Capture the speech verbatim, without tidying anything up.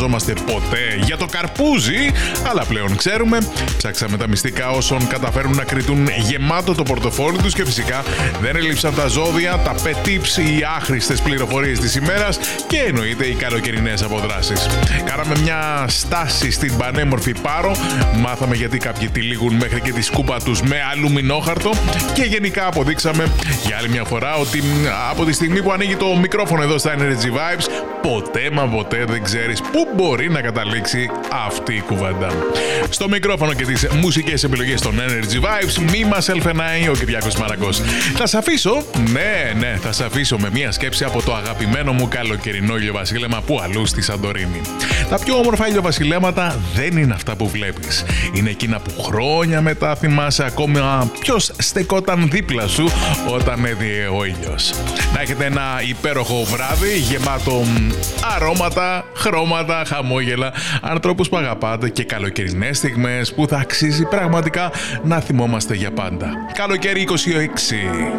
φανταζόμαστε ποτέ για το καρπούζι, αλλά πλέον ξέρουμε. Ψάξαμε τα μυστικά όσων καταφέρουν να κρυτούν γεμάτο το πορτοφόλι τους και φυσικά δεν έλειψαν τα ζώδια, τα pet tips, οι άχρηστες πληροφορίες της ημέρας και εννοείται οι καλοκαιρινές αποδράσεις. Κάναμε μια στάση στην πανέμορφη Πάρο, μάθαμε γιατί κάποιοι τυλίγουν μέχρι και τη σκούπα τους με αλουμινόχαρτο και γενικά αποδείξαμε για άλλη μια φορά ότι από τη στιγμή που ανοίγει το μικρόφωνο εδώ στα Energy Vibes, ποτέ μα ποτέ δεν ξέρεις πού μπορεί να καταλήξει αυτή η κουβέντα. Στο μικρόφωνο και τις μουσικές επιλογές των Energy Vibes, μη μας ελφενάει ο Κυριάκος Μαραγκός. Θα σε αφήσω, ναι, ναι, θα σε αφήσω με μια σκέψη από το αγαπημένο μου καλοκαιρινό ηλιοβασίλεμα που αλλού στη Σαντορίνη. Τα πιο όμορφα ηλιοβασιλέματα δεν είναι αυτά που βλέπεις. Είναι εκείνα που χρόνια μετά θυμάσαι ακόμα ποιος στεκόταν δίπλα σου όταν έδιε ο ήλιος. Να έχετε ένα υπέροχο βράδυ γεμάτο αρώματα, χρώματα, χαμόγελα, ανθρώπους που αγαπάτε και καλοκαιρινές στιγμές που θα αξίζει πραγματικά να θυμόμαστε για πάντα. Καλοκαίρι είκοσι έξι.